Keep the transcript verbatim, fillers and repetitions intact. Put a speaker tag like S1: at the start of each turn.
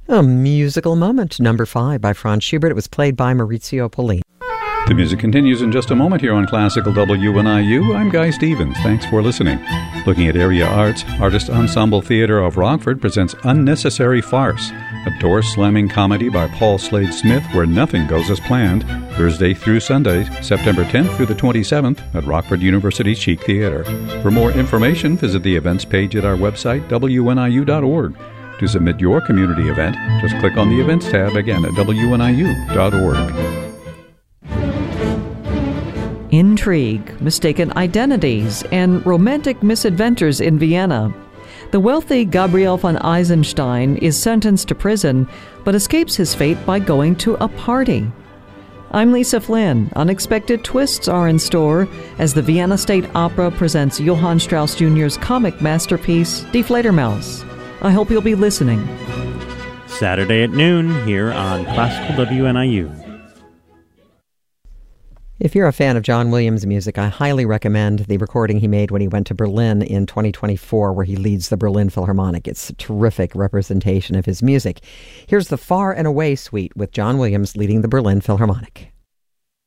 S1: A musical moment, number five by Franz Schubert. It was played by Maurizio Polini.
S2: The music continues in just a moment here on Classical W N I U. I'm Guy Stevens. Thanks for listening. Looking at area arts, Artist Ensemble Theatre of Rockford presents Unnecessary Farce, a door-slamming comedy by Paul Slade Smith where nothing goes as planned, Thursday through Sunday, September tenth through the twenty-seventh at Rockford University Chic Theatre. For more information, visit the events page at our website, W N I U dot org. To submit your community event, just click on the Events tab again at W N I U dot org.
S3: Intrigue, mistaken identities, and romantic misadventures in Vienna. The wealthy Gabriel von Eisenstein is sentenced to prison, but escapes his fate by going to a party. I'm Lisa Flynn. Unexpected twists are in store as the Vienna State Opera presents Johann Strauss Junior's comic masterpiece, Die Fledermaus. I hope you'll be listening.
S4: Saturday at noon here on Classical W N I U.
S1: If you're a fan of John Williams' music, I highly recommend the recording he made when he went to Berlin in twenty twenty-four, where he leads the Berlin Philharmonic. It's a terrific representation of his music. Here's the Far and Away Suite with John Williams leading the Berlin Philharmonic.